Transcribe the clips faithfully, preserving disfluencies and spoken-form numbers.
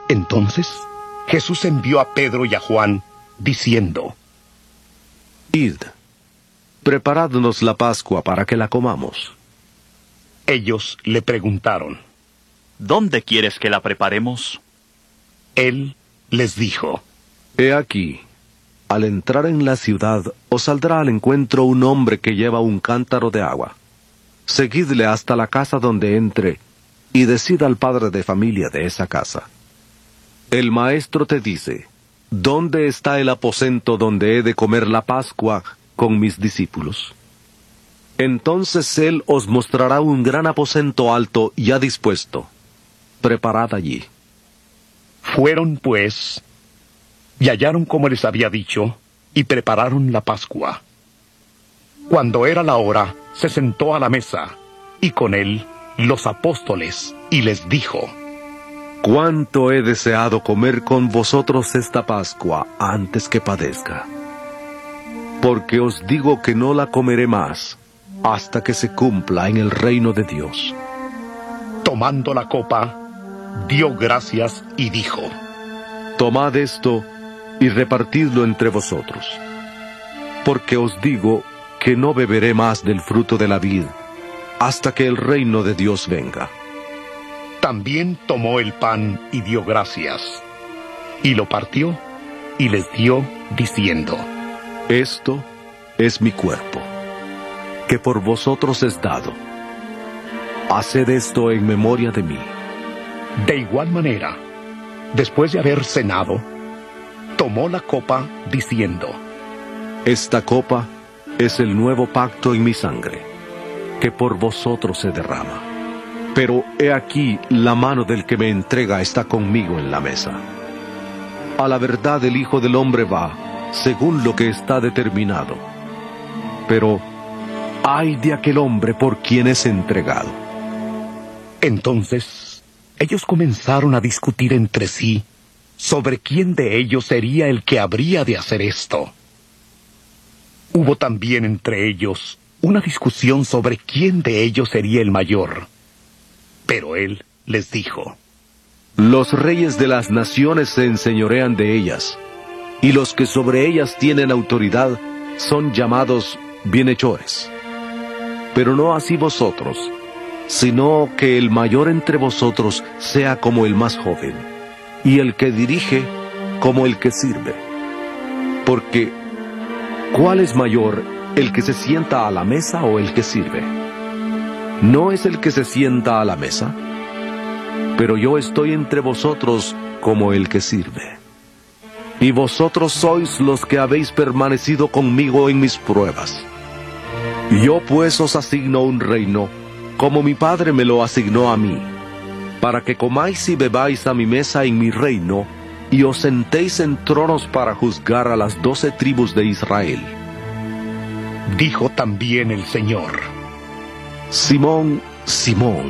Entonces Jesús envió a Pedro y a Juan, diciendo: Id, preparadnos la Pascua para que la comamos. Ellos le preguntaron: ¿Dónde quieres que la preparemos? Él les dijo: He aquí, al entrar en la ciudad, os saldrá al encuentro un hombre que lleva un cántaro de agua. Seguidle hasta la casa donde entre, y decid al padre de familia de esa casa: El maestro te dice, ¿dónde está el aposento donde he de comer la Pascua con mis discípulos? Entonces él os mostrará un gran aposento alto ya dispuesto. Preparad allí. Fueron, pues, y hallaron como les había dicho, y prepararon la Pascua. Cuando era la hora, se sentó a la mesa, y con él los apóstoles, y les dijo: Cuánto he deseado comer con vosotros esta Pascua antes que padezca. Porque os digo que no la comeré más, hasta que se cumpla en el reino de Dios. Tomando la copa, dio gracias y dijo: Tomad esto y repartidlo entre vosotros. Porque os digo que no beberé más del fruto de la vid, hasta que el reino de Dios venga. También tomó el pan y dio gracias, y lo partió, y les dio, diciendo: Esto es mi cuerpo, que por vosotros es dado. Haced esto en memoria de mí. De igual manera, después de haber cenado, tomó la copa, diciendo: Esta copa es el nuevo pacto en mi sangre, que por vosotros se derrama. Pero he aquí, la mano del que me entrega está conmigo en la mesa. A la verdad el Hijo del Hombre va, según lo que está determinado. Pero, ¡ay de aquel hombre por quien es entregado! Entonces, ellos comenzaron a discutir entre sí sobre quién de ellos sería el que habría de hacer esto. Hubo también entre ellos una discusión sobre quién de ellos sería el mayor. Pero él les dijo: Los reyes de las naciones se enseñorean de ellas, y los que sobre ellas tienen autoridad son llamados bienhechores. Pero no así vosotros, sino que el mayor entre vosotros sea como el más joven, y el que dirige como el que sirve. Porque, ¿cuál es mayor, el que se sienta a la mesa o el que sirve? ¿No es el que se sienta a la mesa? Pero yo estoy entre vosotros como el que sirve. Y vosotros sois los que habéis permanecido conmigo en mis pruebas. Yo pues os asigno un reino, como mi Padre me lo asignó a mí, para que comáis y bebáis a mi mesa en mi reino, y os sentéis en tronos para juzgar a las doce tribus de Israel. Dijo también el Señor: Simón, Simón,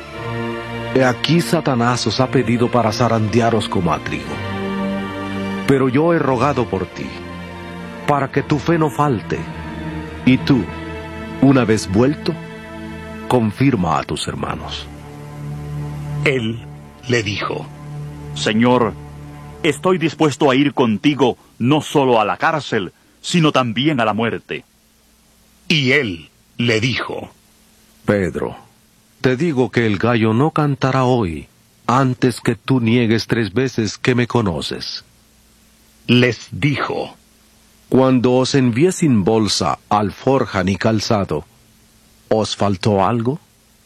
he aquí Satanás os ha pedido para zarandearos como a trigo. Pero yo he rogado por ti, para que tu fe no falte, y tú, una vez vuelto, confirma a tus hermanos. Él le dijo: Señor, estoy dispuesto a ir contigo no solo a la cárcel, sino también a la muerte. Y él le dijo: Pedro, te digo que el gallo no cantará hoy, antes que tú niegues tres veces que me conoces. Les dijo: Cuando os envié sin bolsa, alforja ni calzado, ¿os faltó algo?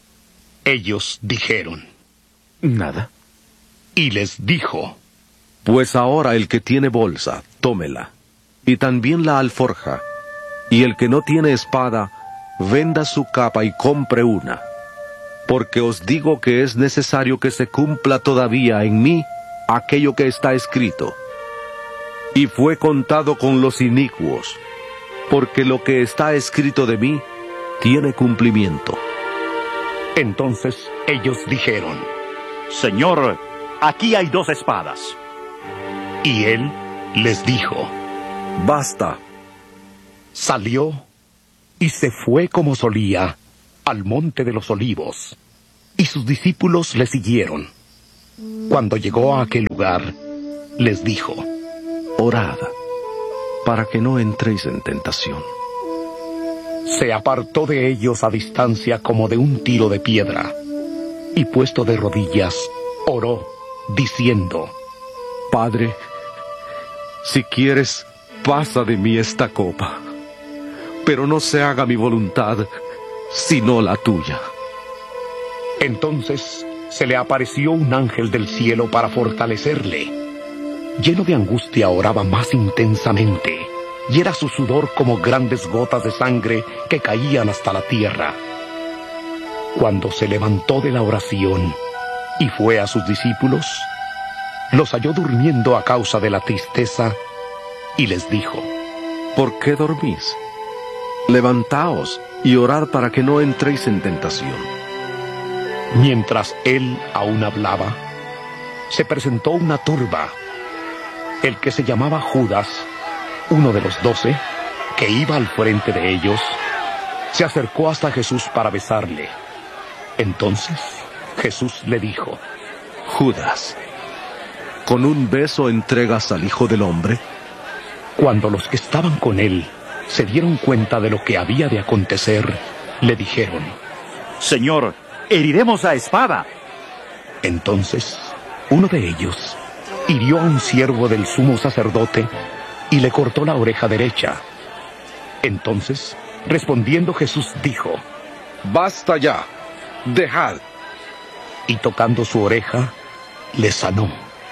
Ellos dijeron: Nada. Y les dijo: Pues ahora el que tiene bolsa, tómela, y también la alforja, y el que no tiene espada, venda su capa y compre una. Porque os digo que es necesario que se cumpla todavía en mí aquello que está escrito. Y fue contado con los inicuos, porque lo que está escrito de mí tiene cumplimiento. Entonces ellos dijeron: Señor, aquí hay dos espadas. Y él les dijo: Basta. Salió y se fue como solía al monte de los olivos, y sus discípulos le siguieron. Cuando llegó a aquel lugar, les dijo: Orad, para que no entréis en tentación. Se apartó de ellos a distancia como de un tiro de piedra, y puesto de rodillas, oró, diciendo: Padre, si quieres, pasa de mí esta copa, pero no se haga mi voluntad, sino la tuya. Entonces se le apareció un ángel del cielo para fortalecerle. Lleno de angustia oraba más intensamente, y era su sudor como grandes gotas de sangre que caían hasta la tierra. Cuando se levantó de la oración y fue a sus discípulos, los halló durmiendo a causa de la tristeza, y les dijo: ¿Por qué dormís? Levantaos y orad para que no entréis en tentación. Mientras él aún hablaba, se presentó una turba. El que se llamaba Judas, uno de los doce, que iba al frente de ellos, se acercó hasta Jesús para besarle. Entonces Jesús le dijo: Judas, ¿con un beso entregas al Hijo del Hombre? Cuando los que estaban con él se dieron cuenta de lo que había de acontecer, le dijeron: Señor, heriremos a espada. Entonces uno de ellos hirió a un siervo del sumo sacerdote y le cortó la oreja derecha. Entonces, respondiendo Jesús, dijo: Basta ya, dejad. Y tocando su oreja, le sanó.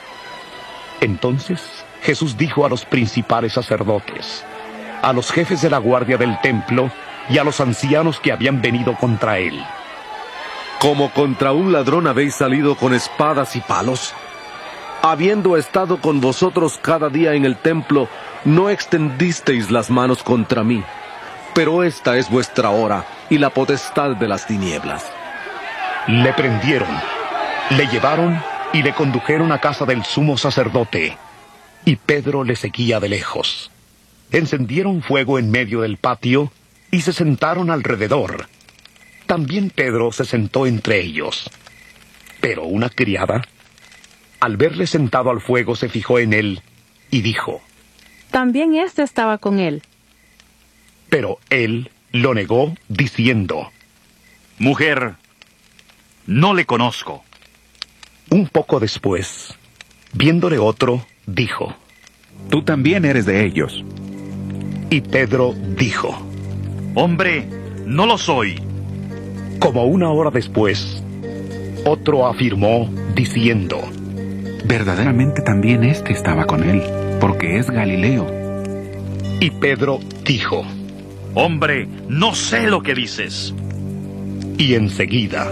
Entonces Jesús dijo a los principales sacerdotes, a los jefes de la guardia del templo y a los ancianos que habían venido contra él: ¿Como contra un ladrón habéis salido con espadas y palos? Habiendo estado con vosotros cada día en el templo, no extendisteis las manos contra mí. Pero esta es vuestra hora y la potestad de las tinieblas. Le prendieron, le llevaron y le condujeron a casa del sumo sacerdote, y Pedro le seguía de lejos. Encendieron fuego en medio del patio y se sentaron alrededor. También Pedro se sentó entre ellos. Pero una criada, al verle sentado al fuego, se fijó en él y dijo: También éste estaba con él. Pero él lo negó, diciendo: Mujer, no le conozco. Un poco después, viéndole otro, dijo: Tú también eres de ellos. Y Pedro dijo: Hombre, no lo soy. Como una hora después, otro afirmó, diciendo: Verdaderamente también éste estaba con él, porque es Galileo. Y Pedro dijo: Hombre, no sé lo que dices. Y enseguida,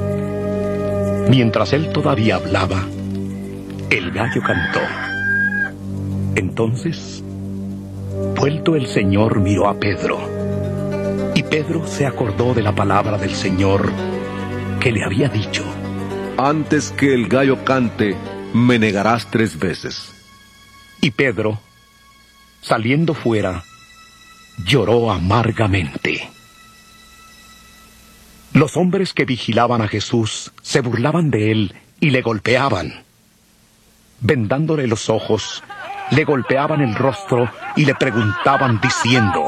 mientras él todavía hablaba, el gallo cantó. Entonces, vuelto el Señor, miró a Pedro, y Pedro se acordó de la palabra del Señor que le había dicho: Antes que el gallo cante, me negarás tres veces. Y Pedro, saliendo fuera, lloró amargamente. Los hombres que vigilaban a Jesús se burlaban de él y le golpeaban. Vendándole los ojos, le golpeaban el rostro y le preguntaban diciendo: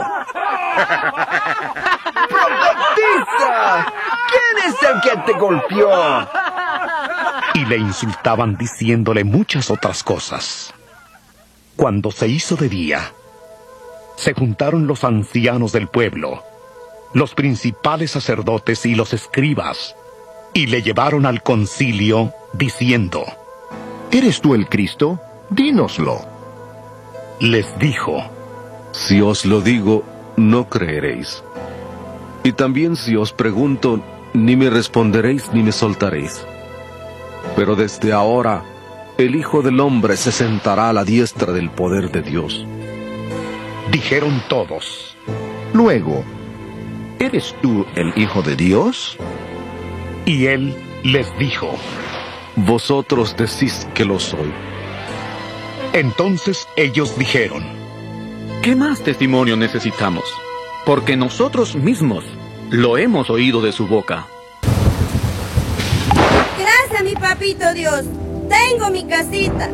¡Profetiza! ¿Quién es el que te golpeó? Y le insultaban diciéndole muchas otras cosas. Cuando se hizo de día, se juntaron los ancianos del pueblo, los principales sacerdotes y los escribas, y le llevaron al concilio, diciendo: ¿Eres tú el Cristo? Dínoslo. Les dijo: Si os lo digo, no creeréis. Y también si os pregunto, ni me responderéis ni me soltaréis. Pero desde ahora, el Hijo del Hombre se sentará a la diestra del poder de Dios. Dijeron todos: Luego, ¿eres tú el Hijo de Dios? Y él les dijo: Vosotros decís que lo soy. Entonces ellos dijeron: ¿Qué más testimonio necesitamos? Porque nosotros mismos lo hemos oído de su boca. Gracias, mi papito Dios. Tengo mi casita,